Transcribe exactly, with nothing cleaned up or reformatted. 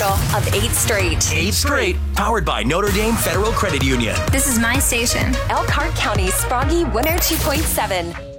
middle of eight straight. Eight straight. Powered by Notre Dame Federal Credit Union. This is my station. Elkhart County Sproggy one oh two point seven.